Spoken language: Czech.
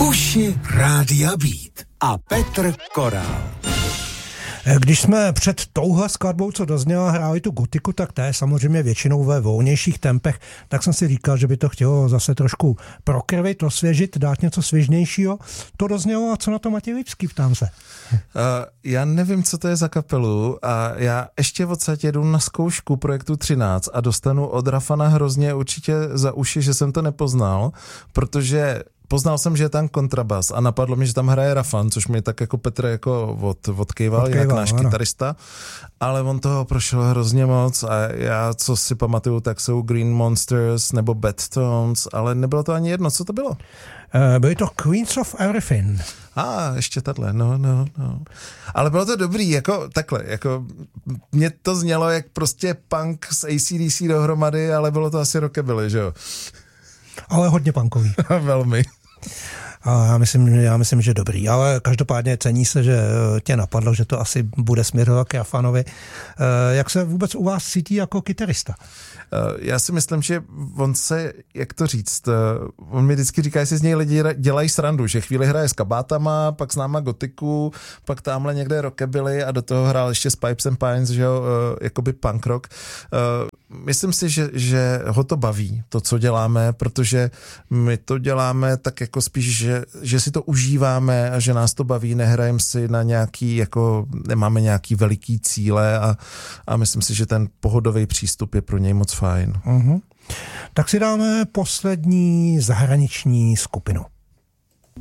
Uši Rádia Beat a Petr Korál. Když jsme před touhle skladbou, co dozněla, hráli tu gotiku, tak to je samozřejmě většinou ve volnějších tempech, tak jsem si říkal, že by to chtělo zase trošku prokrvit, osvěžit, dát něco svěžnějšího. To doznělo, a co na to Matěj Lipský, ptám se. Já nevím, co to je za kapelu a já ještě odsaď jedu na zkoušku projektu 13 a dostanu od Rafana hrozně určitě za uši, že jsem to nepoznal, protože poznal jsem, že je tam kontrabas a napadlo mi, že tam hraje Rafan, což mi tak jako Petr jako odkejval, jak náš kytarista, ale on toho prošel hrozně moc a já, co si pamatuju, tak jsou Green Monsters nebo Bad Tones, ale nebylo to ani jedno. Co to bylo? Byly to Queens of Everything. Ještě tahle, no. Ale bylo to dobrý, jako takhle, jako mě to znělo jak prostě punk s AC/DC dohromady, ale bylo to asi rockabilly, že jo? Ale hodně punkový. Velmi. A já myslím, že dobrý, ale každopádně cení se, že tě napadlo, že to asi bude směrovat k Rafanovi. Jak se vůbec u vás cítí jako kytarista? Já si myslím, že on se, jak to říct, on mi vždycky říká, jestli z něj lidi dělají srandu, že chvíli hraje s kabátama, pak s náma gotiku, pak tamhle někde rockabilly a do toho hrál ještě s Pipes and Pines, že jo, jakoby punk rock. Myslím si, že ho to baví, to, co děláme, protože my to děláme tak jako spíš, že si to užíváme a že nás to baví, nehrajeme si na nějaký, jako nemáme nějaký veliký cíle a myslím si, že ten pohodový přístup je pro něj moc fajn. Tak si dáme poslední zahraniční skupinu.